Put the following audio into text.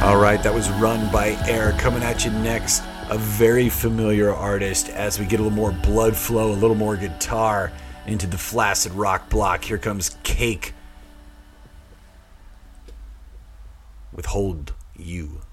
All right, that was Run by Air. Coming at you next, a very familiar artist as we get a little more blood flow, a little more guitar into the flaccid rock block. Here comes Cake with Hold You.